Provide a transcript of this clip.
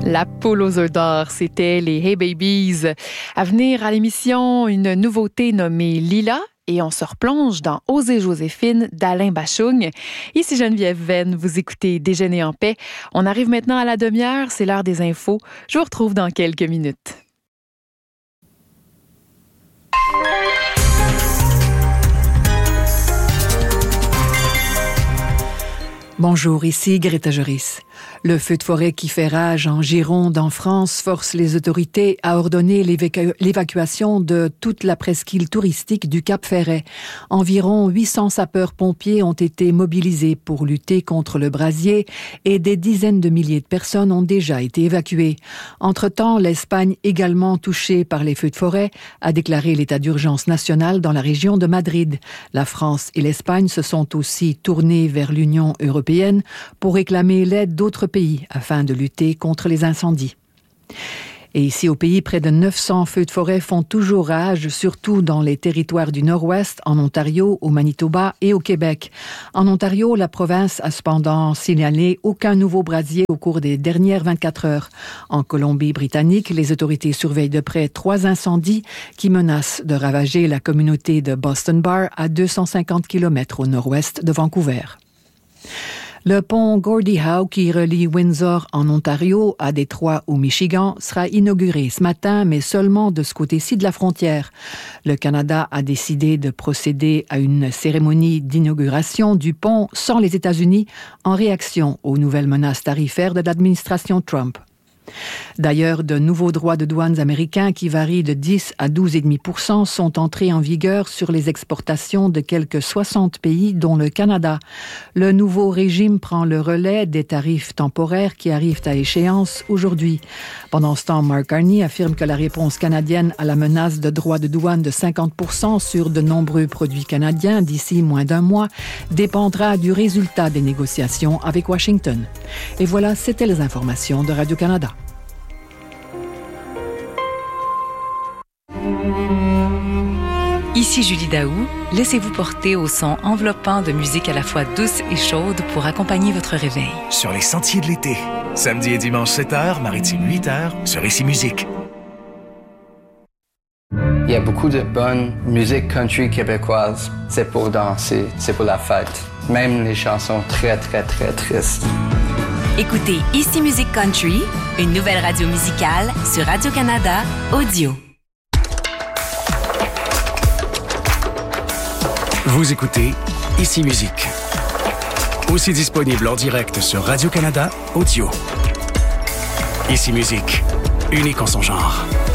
La poule aux œufs d'or, c'était les Hey Babies. À venir à l'émission, une nouveauté nommée Lila. Et on se replonge dans Oser Joséphine d'Alain Bachung. Ici Geneviève Venn, vous écoutez Déjeuner en paix. On arrive maintenant à la demi-heure, c'est l'heure des infos. Je vous retrouve dans quelques minutes. Bonjour, ici Greta Joris. Le feu de forêt qui fait rage en Gironde, en France, force les autorités à ordonner l'évacuation de toute la presqu'île touristique du Cap-Ferret. Environ 800 sapeurs-pompiers ont été mobilisés pour lutter contre le brasier et des dizaines de milliers de personnes ont déjà été évacuées. Entre-temps, l'Espagne, également touchée par les feux de forêt, a déclaré l'état d'urgence national dans la région de Madrid. La France et l'Espagne se sont aussi tournées vers l'Union européenne pour réclamer l'aide d'autres pays afin de lutter contre les incendies. Et ici au pays, près de 900 feux de forêt font toujours rage, surtout dans les territoires du Nord-Ouest, en Ontario, au Manitoba et au Québec. En Ontario, la province a cependant signalé aucun nouveau brasier au cours des dernières 24 heures. En Colombie-Britannique, les autorités surveillent de près 3 incendies qui menacent de ravager la communauté de Boston Bar à 250 km au nord-ouest de Vancouver. Le pont Gordie Howe qui relie Windsor en Ontario à Détroit au Michigan sera inauguré ce matin, mais seulement de ce côté-ci de la frontière. Le Canada a décidé de procéder à une cérémonie d'inauguration du pont sans les États-Unis en réaction aux nouvelles menaces tarifaires de l'administration Trump. D'ailleurs, de nouveaux droits de douane américains qui varient de 10 à 12,5% sont entrés en vigueur sur les exportations de quelques 60 pays, dont le Canada. Le nouveau régime prend le relais des tarifs temporaires qui arrivent à échéance aujourd'hui. Pendant ce temps, Mark Carney affirme que la réponse canadienne à la menace de droits de douane de 50% sur de nombreux produits canadiens d'ici moins d'un mois dépendra du résultat des négociations avec Washington. Et voilà, c'était les informations de Radio-Canada. Ici Julie Daou, laissez-vous porter au son enveloppant de musique à la fois douce et chaude pour accompagner votre réveil. Sur les sentiers de l'été, samedi et dimanche 7h, maritime 8h, sur Ici Musique. Il y a beaucoup de bonne musique country québécoise. C'est pour danser, c'est pour la fête. Même les chansons très, très, très tristes. Écoutez Ici Musique Country, une nouvelle radio musicale sur Radio-Canada Audio. Vous écoutez Ici Musique. Aussi disponible en direct sur Radio-Canada Audio. Ici Musique, unique en son genre.